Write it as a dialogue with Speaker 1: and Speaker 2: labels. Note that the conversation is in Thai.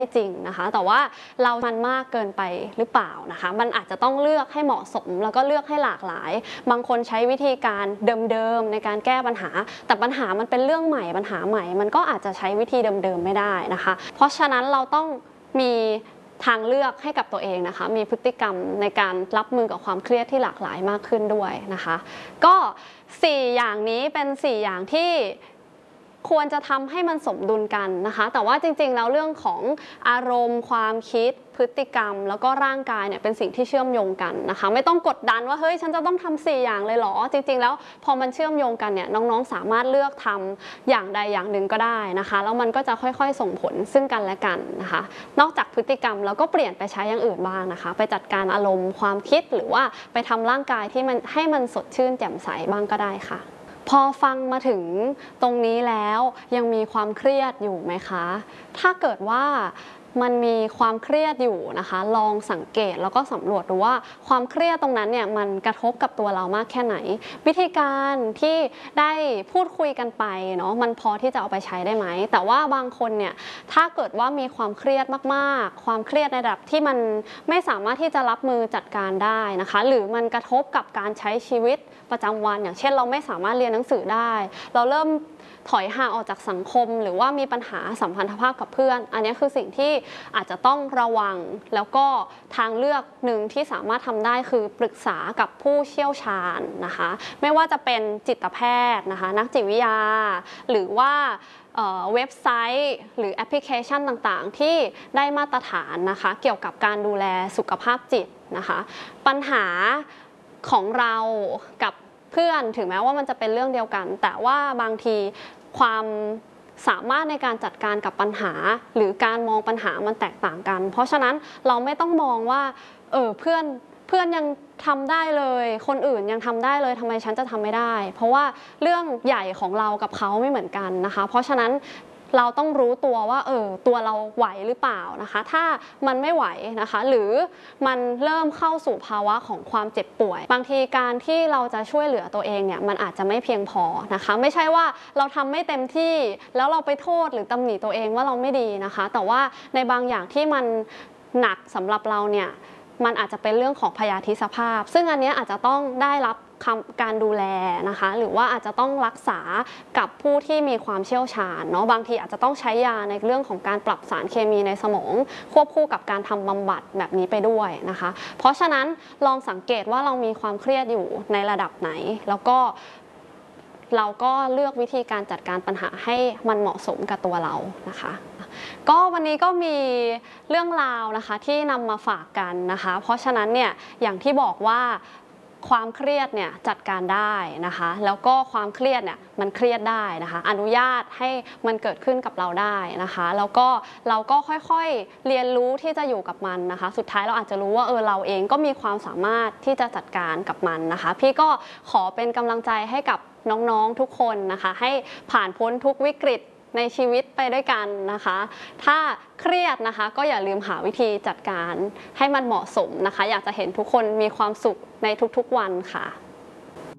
Speaker 1: จริงนะคะแต่ว่าเรามันมากเกินไปหรือเปล่านะคะมันอาจจะต้องเลือกให้เหมาะสมแล้วก็เลือกให้หลากหลายบางคนใช้วิธีการเดิมๆในการแก้ปัญหาแต่ปัญหามันเป็นเรื่องใหม่ปัญหาใหม่มันก็อาจจะใช้วิธีเดิมๆไม่ได้นะคะเพราะฉะนั้นเราต้องมีทางเลือกให้กับตัวเองนะคะมีพฤติกรรมในการรับมือกับความเครียดที่หลากหลายมากขึ้นด้วยนะคะก็4อย่างนี้เป็น4อย่างที่ควรจะทำให้มันสมดุลกันนะคะแต่ว่าจริงๆแล้วเรื่องของอารมณ์ความคิดพฤติกรรมแล้วก็ร่างกายเนี่ยเป็นสิ่งที่เชื่อมโยงกันนะคะไม่ต้องกดดันว่าเฮ้ยฉันจะต้องทำ4อย่างเลยเหรอจริงๆแล้วพอมันเชื่อมโยงกันเนี่ยน้องๆสามารถเลือกทำอย่างใดอย่างหนึ่งก็ได้นะคะแล้วมันก็จะค่อยๆส่งผลซึ่งกันและกันนะคะนอกจากพฤติกรรมแล้วก็เปลี่ยนไปใช้อย่างอื่นบ้างนะคะไปจัดการอารมณ์ความคิดหรือว่าไปทำร่างกายที่มันให้มันสดชื่นแจ่มใสบ้างก็ได้ค่ะพอฟังมาถึงตรงนี้แล้วยังมีความเครียดอยู่ไหมคะถ้าเกิดว่ามันมีความเครียดอยู่นะคะลองสังเกตแล้วก็สำรวจดูว่าความเครียดตรงนั้นเนี่ยมันกระทบกับตัวเรามากแค่ไหนวิธีการที่ได้พูดคุยกันไปเนาะมันพอที่จะเอาไปใช้ได้ไหมแต่ว่าบางคนเนี่ยถ้าเกิดว่ามีความเครียดมากๆความเครียดในระดับที่มันไม่สามารถที่จะรับมือจัดการได้นะคะหรือมันกระทบกับการใช้ชีวิตประจำวันอย่างเช่นเราไม่สามารถเรียนหนังสือได้เราเริ่มถอยห่างออกจากสังคมหรือว่ามีปัญหาสัมพันธภาพกับเพื่อนอันนี้คือสิ่งที่อาจจะต้องระวังแล้วก็ทางเลือกหนึ่งที่สามารถทำได้คือปรึกษากับผู้เชี่ยวชาญนะคะไม่ว่าจะเป็นจิตแพทย์นะคะนักจิตวิทยาหรือว่าเว็บไซต์หรือแอปพลิเคชันต่างๆที่ได้มาตรฐานนะคะเกี่ยวกับการดูแลสุขภาพจิตนะคะปัญหาของเรากับเพื่อนถึงแม้ว่ามันจะเป็นเรื่องเดียวกันแต่ว่าบางทีความสามารถในการจัดการกับปัญหาหรือการมองปัญหามันแตกต่างกันเพราะฉะนั้นเราไม่ต้องมองว่าเพื่อนยังทำได้เลยคนอื่นยังทำได้เลยทำไมฉันจะทำไม่ได้เพราะว่าเรื่องใหญ่ของเรากับเขาไม่เหมือนกันนะคะเพราะฉะนั้นเราต้องรู้ตัวว่าตัวเราไหวหรือเปล่านะคะถ้ามันไม่ไหวนะคะหรือมันเริ่มเข้าสู่ภาวะของความเจ็บป่วยบางทีการที่เราจะช่วยเหลือตัวเองเนี่ยมันอาจจะไม่เพียงพอนะคะไม่ใช่ว่าเราทำไม่เต็มที่แล้วเราไปโทษหรือตำหนิตัวเองว่าเราไม่ดีนะคะแต่ว่าในบางอย่างที่มันหนักสำหรับเราเนี่ยมันอาจจะเป็นเรื่องของพยาธิสภาพซึ่งอันนี้อาจจะต้องได้รับการดูแลนะคะหรือว่าอาจจะต้องรักษากับผู้ที่มีความเชี่ยวชาญเนาะบางทีอาจจะต้องใช้ยาในเรื่องของการปรับสารเคมีในสมองควบคู่กับการทำบำบัดแบบนี้ไปด้วยนะคะเพราะฉะนั้นลองสังเกตว่าเรามีความเครียดอยู่ในระดับไหนแล้วก็เราก็เลือกวิธีการจัดการปัญหาให้มันเหมาะสมกับตัวเรานะคะก็วันนี้ก็มีเรื่องราวนะคะที่นำมาฝากกันนะคะเพราะฉะนั้นเนี่ยอย่างที่บอกว่าความเครียดเนี่ยจัดการได้นะคะแล้วก็ความเครียดเนี่ยมันเครียดได้นะคะอนุญาตให้มันเกิดขึ้นกับเราได้นะคะแล้วก็เราก็ค่อยๆเรียนรู้ที่จะอยู่กับมันนะคะสุดท้ายเราอาจจะรู้ว่าเราเองก็มีความสามารถที่จะจัดการกับมันนะคะพี่ก็ขอเป็นกำลังใจให้กับน้องๆทุกคนนะคะให้ผ่านพ้นทุกวิกฤตในชีวิตไปด้วยกันนะคะถ้าเครียดนะคะก็อย่าลืมหาวิธีจัดการให้มันเหมาะสมนะคะอยากจะเห็นทุกคนมีความสุขในทุกๆวันค่ะ